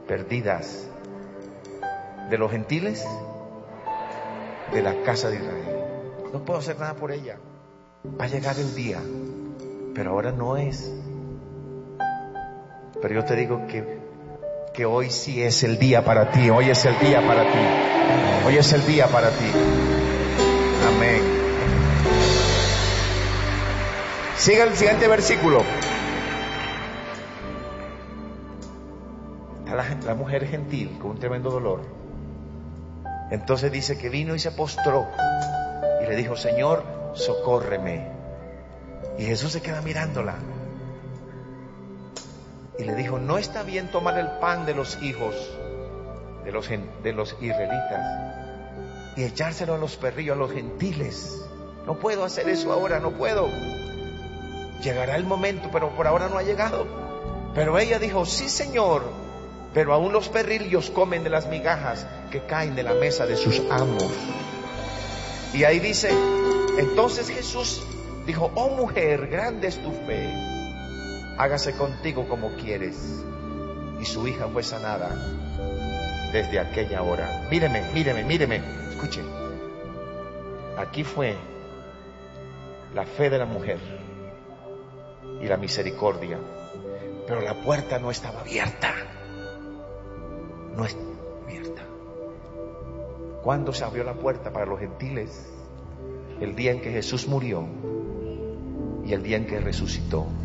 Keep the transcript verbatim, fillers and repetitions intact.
perdidas de los gentiles, de la casa de Israel. No puedo hacer nada por ella. Va a llegar el día, pero ahora no es. Pero yo te digo que, que hoy sí es el día para ti. Hoy es el día para ti. Hoy es el día para ti. Amén. Siga el siguiente versículo. Está la, la mujer gentil con un tremendo dolor. Entonces dice que vino y se postró y le dijo: Señor, socórreme. Y Jesús se queda mirándola y le dijo: no está bien tomar el pan de los hijos de los, de los israelitas y echárselo a los perrillos, a los gentiles. No puedo hacer eso ahora, no puedo. Llegará el momento, pero por ahora no ha llegado. Pero ella dijo: sí, Señor, pero aún los perrillos comen de las migajas que caen de la mesa de sus amos. Y ahí dice, entonces Jesús dijo: oh mujer, grande es tu fe, hágase contigo como quieres. Y su hija fue sanada desde aquella hora. Míreme, míreme, míreme, escuche. Aquí fue la fe de la mujer y la misericordia, pero la puerta no estaba abierta. No estaba abierta. ¿Cuándo se abrió la puerta para los gentiles? El día en que Jesús murió y el día en que resucitó.